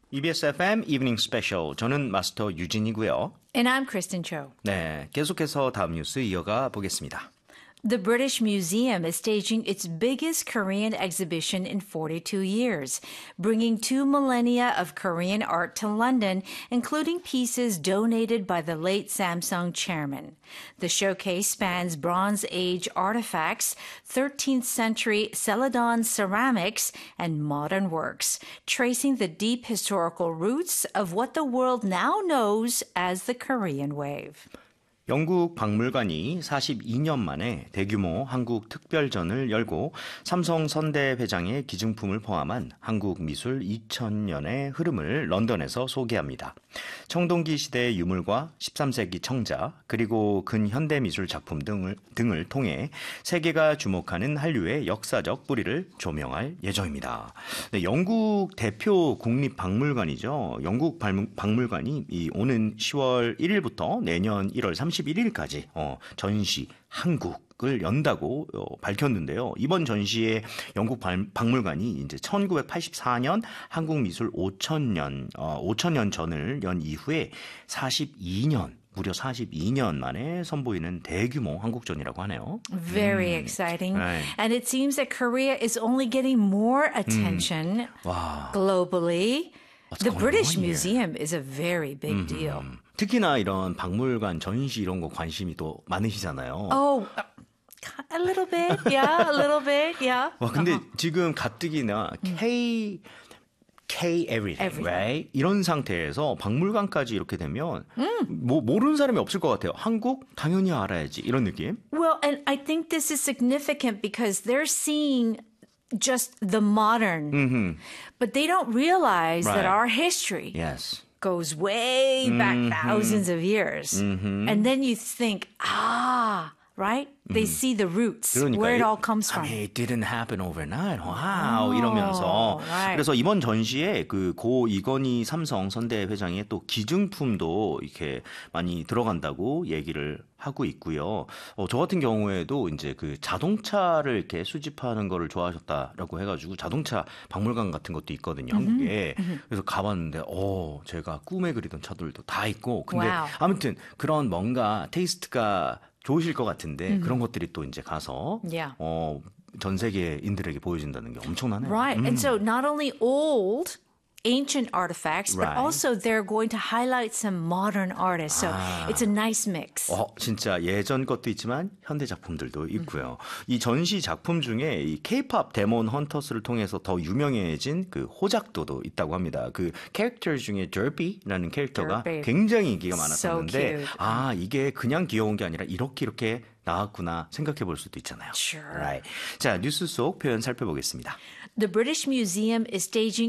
EBS FM Evening Special. 저는 마스터 유진이고요. And I'm Kristen Cho. 네, 계속해서 다음 뉴스 이어가 보겠습니다. The British Museum is staging its biggest Korean exhibition in 42 years, bringing 2 millennia of Korean art to London, including pieces donated by the late Samsung chairman. The showcase spans Bronze Age artifacts, 13th century Celadon ceramics, and modern works, tracing the deep historical roots of what the world now knows as the Korean Wave. 영국 박물관이 42년 만에 대규모 한국 특별전을 열고 삼성 선대 회장의 기증품을 포함한 한국 미술 2000년의 흐름을 런던에서 소개합니다. 청동기 시대의 유물과 13세기 청자 그리고 근현대 미술 작품 등을 통해 세계가 주목하는 한류의 역사적 뿌리를 조명할 예정입니다. 네, 영국 대표 국립박물관이죠. 영국 박물관이 오는 10월 1일부터 내년 1월 31일까지 전시 한국을 연다고 밝혔는데요. 이번 전시에 영국 박물관이 이제 1984년 한국 미술 5천년 전을 연 이후에 무려 42년 만에 선보이는 대규모 한국전이라고 하네요. Very exciting. Right. And it seems that Korea is only getting more attention globally. The British Museum is a very big deal. 특히나 이런 박물관 전시 이런 거 관심이 또 많으시잖아요. Oh, a little bit, yeah, a little bit, yeah. 와, 근데 지금 가뜩이나 K everything, right? 이런 상태에서 박물관까지 이렇게 되면 모르는 사람이 없을 것 같아요. 한국 당연히 알아야지 이런 느낌. Well, and I think this is significant because they're seeing just the modern, but they don't realize that our history goes way back thousands of years. And then you think, right? They see the roots, 그러니까, where it all comes from. I mean, it didn't happen overnight. 와우, 이러면서. Right. 그래서 이번 전시에 그 고 이건희 삼성 선대 회장의 또 기증품도 이렇게 많이 들어간다고 얘기를 하고 있고요. 저 같은 경우에도 이제 그 자동차를 이렇게 수집하는 거를 좋아하셨다라고 해가지고 자동차 박물관 같은 것도 있거든요, 한국에. 그래서 가봤는데, 제가 꿈에 그리던 차들도 다 있고. 근데 아무튼 그런 뭔가 테이스트가 좋으실 것 같은데 그런 것들이 또 이제 가서 전 세계인들에게 보여진다는 게 엄청나네요. Right. And so not only old ancient artifacts, but also they're going to highlight some modern artists. So it's a nice mix. 진짜 예전 것도 있지만 현대 작품들도 있고요. 이 전시 작품 중에 이 K-pop 데몬 헌터스를 통해서 더 유명해진 그 호작도도 있다고 합니다. 그 캐릭터 중에 Derpy라는 캐릭터가 굉장히 인기가 많았었는데 이게 그냥 귀여운 게 아니라 이렇게 나왔구나 생각해 볼 수도 있잖아요. Sure. Right. 자, 뉴스 속 표현 살펴보겠습니다. The British Museum is staging